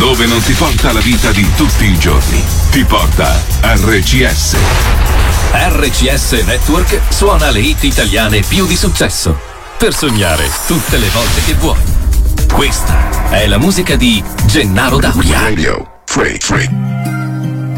Dove non ti porta la vita di tutti i giorni, ti porta RCS. RCS Network suona le hit italiane più di successo, per sognare tutte le volte che vuoi. Questa è la musica di Gennaro Dauria. Radio Free.